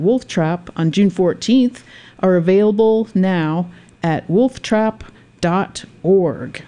Wolf Trap on June 14th are available now at wolftrap.org.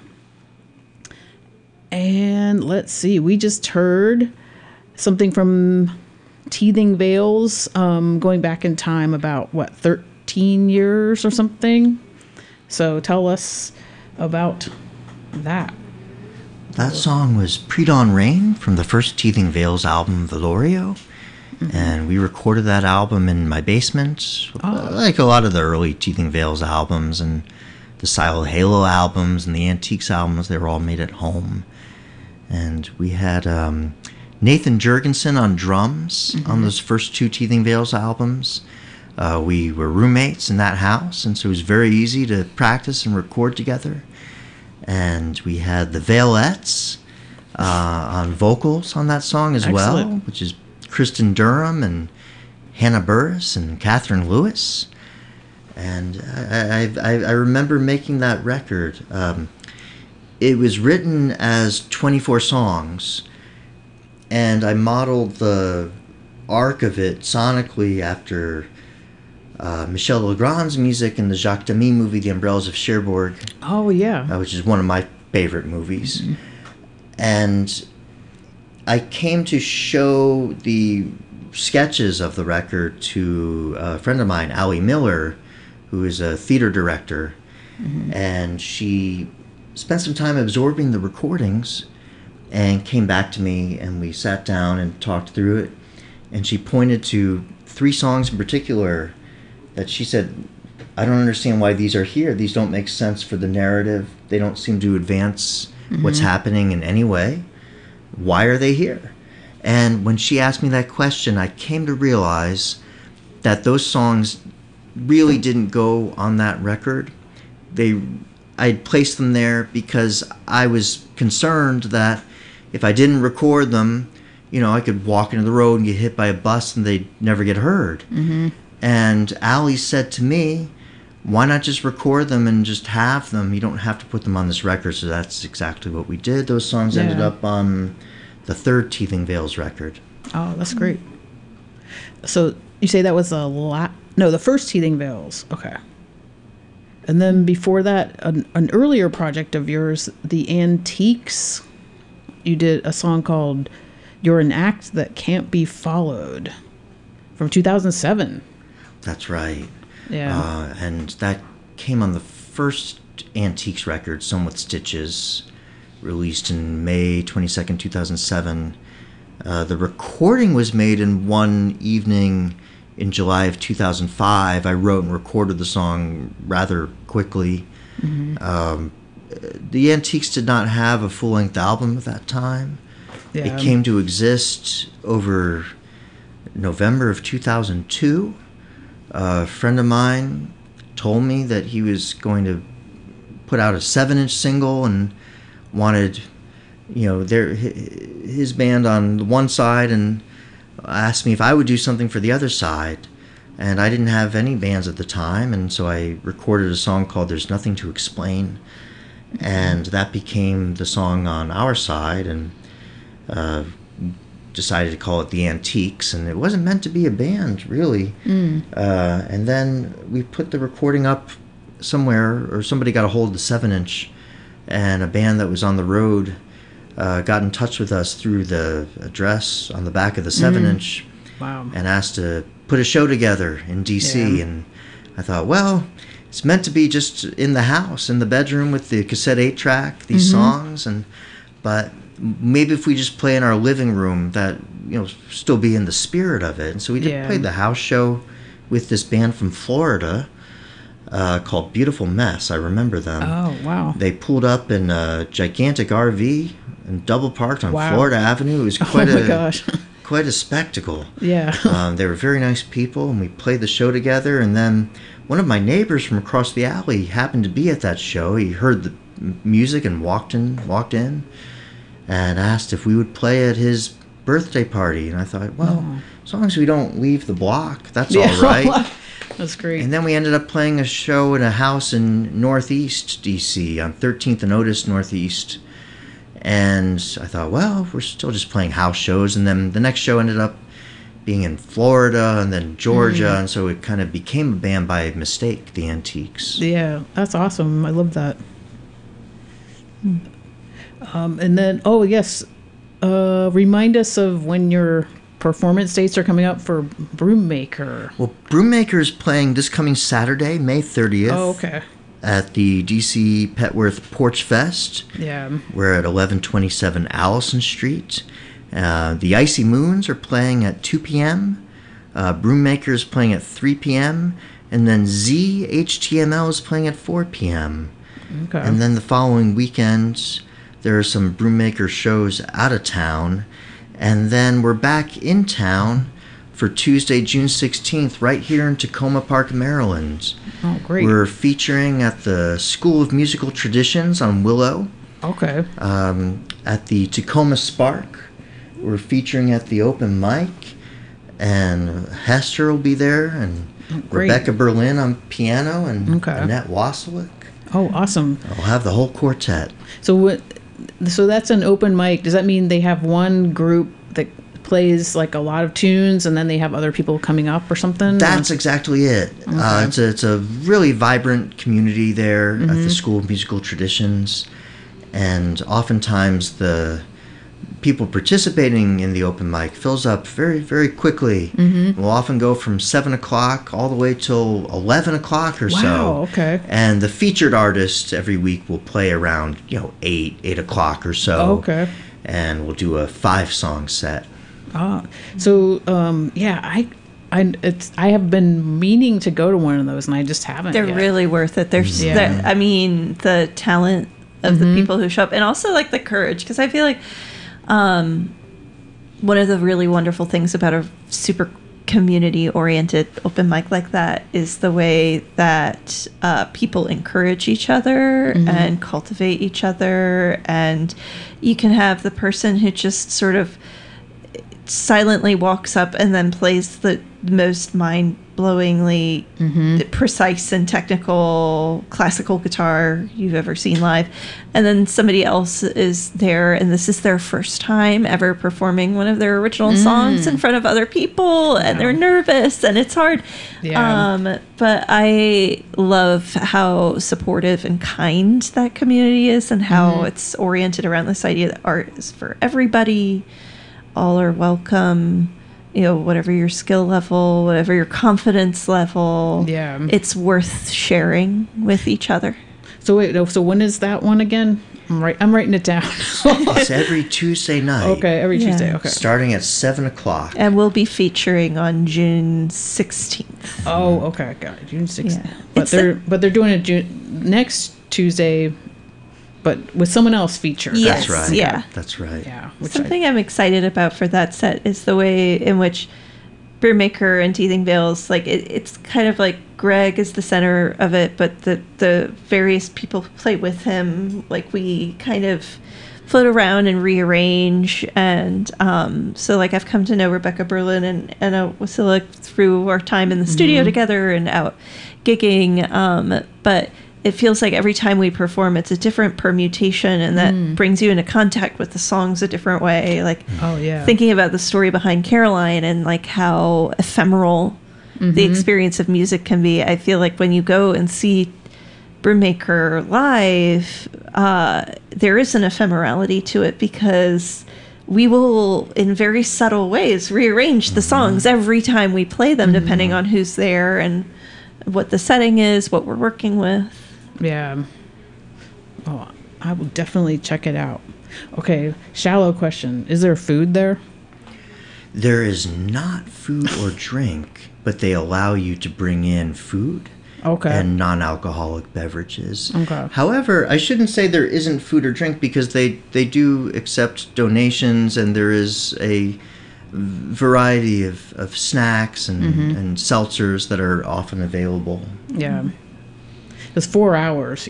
And let's see, we just heard something from Teething Veils, going back in time about, 13 years or something? So tell us about that. That song was Pre-Dawn Rain from the first Teething Veils album, Velorio. Mm-hmm. And we recorded that album in my basement, like a lot of the early Teething Veils albums and the Silo Halo albums and the Antiques albums. They were all made at home. And we had Nathan Jurgensen on drums on those first two Teething Veils albums. We were roommates in that house, and so it was very easy to practice and record together. And we had the Veilettes on vocals on that song as well, which is Kristen Durham and Hannah Burris and Catherine Lewis. And I remember making that record. It was written as 24 songs, and I modeled the arc of it sonically after Michel Legrand's music in the Jacques Demy movie, The Umbrellas of Cherbourg. Oh, yeah. Which is one of my favorite movies. Mm-hmm. And I came to show the sketches of the record to a friend of mine, Allie Miller, who is a theater director. Mm-hmm. And she spent some time absorbing the recordings and came back to me, and we sat down and talked through it. And she pointed to 3 songs in particular that she said, I don't understand why these are here. These don't make sense for the narrative. They don't seem to advance what's happening in any way. Why are they here? And when she asked me that question, I came to realize that those songs really didn't go on that record. I'd placed them there because I was concerned that if I didn't record them, I could walk into the road and get hit by a bus and they'd never get heard. Mm-hmm. And Allie said to me, why not just record them and just have them? You don't have to put them on this record. So that's exactly what we did. Those songs ended up on the third Teething Veils record. Oh, that's great. So you say that was the first Teething Veils. Okay. And then before that, an earlier project of yours, The Antiques, you did a song called You're an Act That Can't Be Followed from 2007. That's right. Yeah. And that came on the first Antiques record, Some with Stitches, released in May 22nd, 2007. The recording was made in one evening in July of 2005. I wrote and recorded the song rather quickly. Mm-hmm. The Antiques did not have a full-length album at that time. Yeah. It came to exist over November of 2002. A friend of mine told me that he was going to put out a 7-inch single and wanted, his band on one side, and asked me if I would do something for the other side. And I didn't have any bands at the time, and so I recorded a song called There's Nothing to Explain, and that became the song on our side, and decided to call it The Antiques, and it wasn't meant to be a band, really. And then we put the recording up somewhere, or somebody got a hold of the 7-inch, and a band that was on the road got in touch with us through the address on the back of the 7-inch. Wow. And asked to put a show together in D.C. Yeah. And I thought, well, it's meant to be just in the house, in the bedroom with the cassette 8-track, these songs, but maybe if we just play in our living room, that still be in the spirit of it. And so we played the house show with this band from Florida called Beautiful Mess. I remember them. Oh, wow. They pulled up in a gigantic RV and double parked on Florida Avenue. It was quite a spectacle. Yeah. They were very nice people, and we played the show together. And then one of my neighbors from across the alley happened to be at that show. He heard the music and walked in and asked if we would play at his birthday party. And I thought, well, as long as we don't leave the block, that's all right. That's great. And then we ended up playing a show in a house in Northeast D.C. on 13th and Otis Northeast. And I thought, well, we're still just playing house shows. And then the next show ended up being in Florida and then Georgia, and so it kind of became a band by mistake, the Antiques. Yeah, that's awesome. I love that. And then, oh yes, remind us of when your performance dates are coming up for Broommaker. Well, Broommaker is playing this coming Saturday, May 30th. Oh, okay. At the DC Petworth Porch Fest. Yeah. We're at 1127 Allison Street. The Icy Moons are playing at 2 p.m. Broommaker is playing at 3 p.m. And then ZHTML is playing at 4 p.m. Okay. And then the following weekend, there are some Broommaker shows out of town. And then we're back in town for Tuesday, June 16th, right here in Tacoma Park, Maryland. Oh, great. We're featuring at the School of Musical Traditions on Willow. Okay. At the Tacoma Spark. We're featuring at the open mic. And Hester will be there. And great. Rebecca Berlin on piano. And Okay. Annette Wasilick. Oh, awesome. I'll have the whole quartet. So that's an open mic. Does that mean they have one group that plays like a lot of tunes and then they have other people coming up or something? That's exactly it. Okay. It's a really vibrant community there at the School of Musical Traditions. And oftentimes the people participating in the open mic fills up very, very quickly. We'll often go from 7 o'clock all the way till 11 o'clock or so. Wow, okay. And the featured artist every week will play around, 8 o'clock or so. Okay. And we'll do a 5-song set. So I have been meaning to go to one of those and I just haven't. They're yet. really worth it. Yeah. I mean, the talent of the people who show up, and also like the courage, because I feel like one of the really wonderful things about a super community oriented open mic like that is the way that people encourage each other and cultivate each other, and you can have the person who just sort of silently walks up and then plays the most mind-blowingly precise and technical classical guitar you've ever seen live, and then somebody else is there and this is their first time ever performing one of their original songs in front of other people, and they're nervous and it's hard. But I love how supportive and kind that community is, and how it's oriented around this idea that art is for everybody. All are welcome, whatever your skill level, whatever your confidence level. Yeah. It's worth sharing with each other. So wait, so when is that one again? I'm writing it down. It's every Tuesday night. Okay, every Tuesday. Okay. Starting at 7 o'clock. And we'll be featuring on June 16th. Oh, okay, got it. June 16th. Yeah. But they're doing it next Tuesday, but with someone else featured. Yes, That's right. yeah. That's right. Yeah. Something I'm excited about for that set is the way in which Broommaker and Teething Veils, like it's kind of like Greg is the center of it, but the various people who play with him, like we kind of float around and rearrange. And so like I've come to know Rebecca Berlin and Anna Wasilick through our time in the studio together and out gigging. But it feels like every time we perform, it's a different permutation, and that brings you into contact with the songs a different way. Like, thinking about the story behind Caroline and like how ephemeral the experience of music can be. I feel like when you go and see Broommaker live, there is an ephemerality to it, because we will, in very subtle ways, rearrange the songs every time we play them, depending on who's there and what the setting is, what we're working with. Yeah. Oh, I will definitely check it out. Okay, shallow question. Is there food there? There is not food or drink, but they allow you to bring in food and non-alcoholic beverages. Okay. However, I shouldn't say there isn't food or drink, because they do accept donations, and there is a variety of snacks and seltzers that are often available. Yeah. It's 4 hours,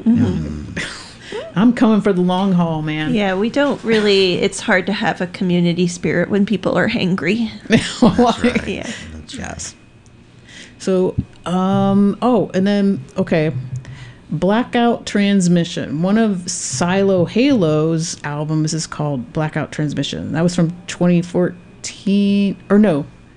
I'm coming for the long haul, man. Yeah, we don't really, it's hard to have a community spirit when people are hangry. That's right. Yeah. That's right. Yes. So, and then, Blackout Transmission. One of Silo Halo's albums is called Blackout Transmission. That was from 2014, or no,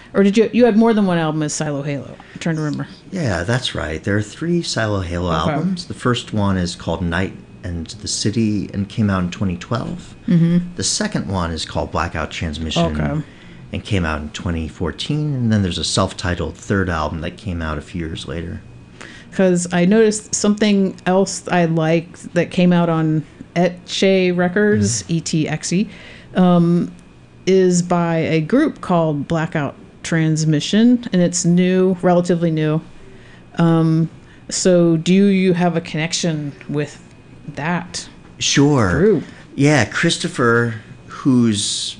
Or did you had more than one album as Silo Halo? I'm trying to remember. Yeah, that's right. There are 3 Silo Halo Okay. albums. The first one is called Night and the City and came out in 2012. Mm-hmm. The second one is called Blackout Transmission Okay. and came out in 2014. And then there's a self-titled third album that came out a few years later. Because I noticed something else I liked that came out on Etche Records, ETXE, is by a group called Blackout Transmission, and it's new, relatively new. So do you have a connection with that Sure. group? Yeah, Christopher, whose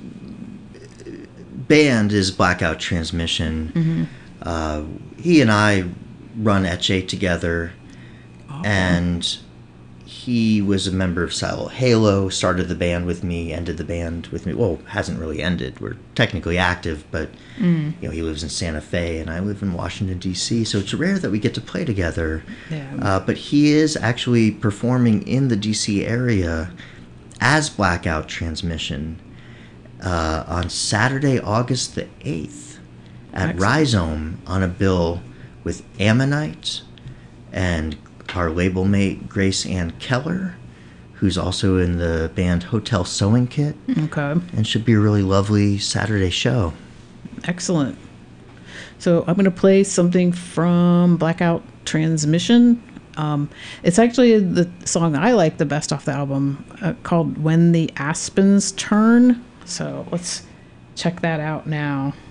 band is Blackout Transmission, he and I run Etche together, and he was a member of Silo Halo, started the band with me, ended the band with me. Well, hasn't really ended. We're technically active, but you know, he lives in Santa Fe and I live in Washington, D.C., so it's rare that we get to play together. Yeah. But he is actually performing in the D.C. area as Blackout Transmission on Saturday, August the 8th at Excellent. Rhizome on a bill with Ammonite and our label mate Grace Ann Keller, who's also in the band Hotel Sewing Kit, Okay. and should be a really lovely Saturday show. Excellent. So I'm going to play something from Blackout Transmission. It's actually the song I like the best off the album, called When the Aspens Turn. So let's check that out now.